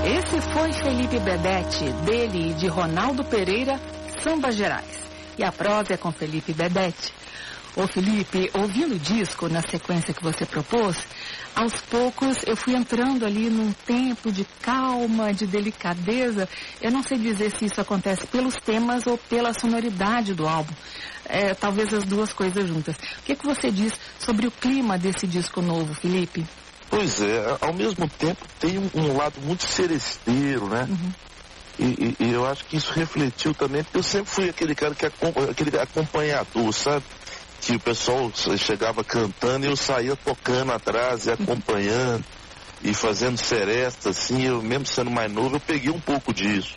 Esse foi Felipe Bedete, dele e de Ronaldo Pereira, Sambas Gerais. E a prosa é com Felipe Bedete. Ô Felipe, ouvindo o disco na sequência que você propôs, aos poucos eu fui entrando ali num tempo de calma, de delicadeza. Eu não sei dizer se isso acontece pelos temas ou pela sonoridade do álbum. Talvez as duas coisas juntas. O que você diz sobre o clima desse disco novo, Felipe? Pois é, ao mesmo tempo tem um lado muito seresteiro, né? Uhum. E eu acho que isso refletiu também, porque eu sempre fui aquele cara aquele acompanhador, sabe? Que o pessoal chegava cantando e eu saía tocando atrás e acompanhando e fazendo seresta, assim. Eu mesmo sendo mais novo, eu peguei um pouco disso.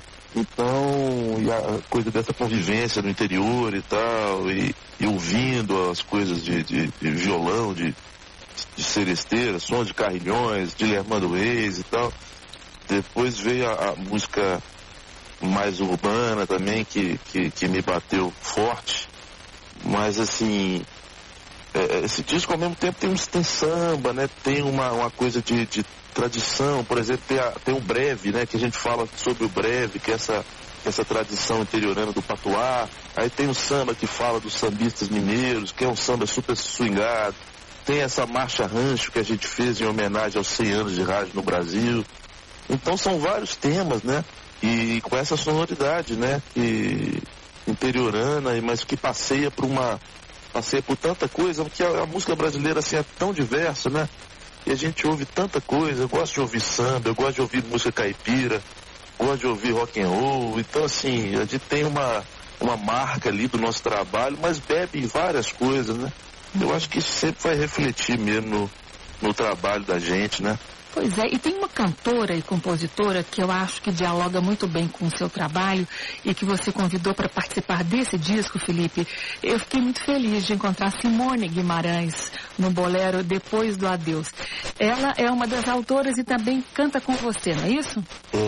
Então, e a coisa dessa convivência no interior e tal, e ouvindo as coisas de violão, de seresteira, sons de carrilhões, de Lermando Reis e tal. Depois veio a música mais urbana também, que me bateu forte. Mas assim, esse disco ao mesmo tempo tem samba, né? Tem uma coisa de tradição, por exemplo, tem o breve, né? Que a gente fala sobre o breve, que é essa tradição interiorana do patuá. Aí tem o samba que fala dos sambistas mineiros, que é um samba super swingado. Tem essa marcha rancho que a gente fez em homenagem aos 100 anos de rádio no Brasil. Então são vários temas, né? E com essa sonoridade, né? Interiorana, mas que passeia por tanta coisa, porque a música brasileira assim é tão diversa, né? E a gente ouve tanta coisa. Eu gosto de ouvir samba, eu gosto de ouvir música caipira, gosto de ouvir rock and roll. Então assim, a gente tem uma marca ali do nosso trabalho, mas bebe em várias coisas, né? Eu acho que isso sempre vai refletir mesmo no trabalho da gente, né? Pois é, e tem uma cantora e compositora que eu acho que dialoga muito bem com o seu trabalho e que você convidou para participar desse disco, Felipe. Eu fiquei muito feliz de encontrar Simone Guimarães no bolero Depois do Adeus. Ela é uma das autoras e também canta com você, não é isso?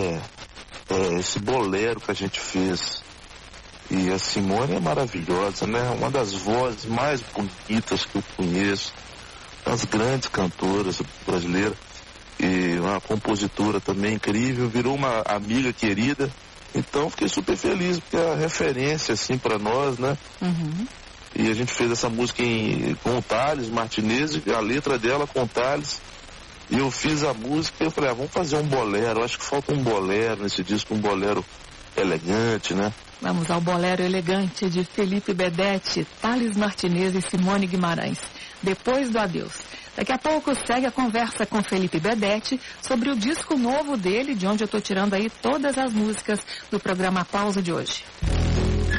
Esse bolero que a gente fez. E a Simone é maravilhosa, né? Uma das vozes mais bonitas que eu conheço. Das grandes cantoras brasileiras. E uma compositora também incrível. Virou uma amiga querida. Então fiquei super feliz, porque é a referência, assim, para nós, né? Uhum. E a gente fez essa música com o Thales Martinez, a letra dela com o Thales. E eu fiz a música e eu falei, vamos fazer um bolero. Acho que falta um bolero nesse disco, um bolero elegante, né? Vamos ao bolero elegante de Felipe Bedete, Thales Martinez e Simone Guimarães. Depois do Adeus. Daqui a pouco segue a conversa com Felipe Bedete sobre o disco novo dele, de onde eu estou tirando aí todas as músicas do programa Pausa de hoje.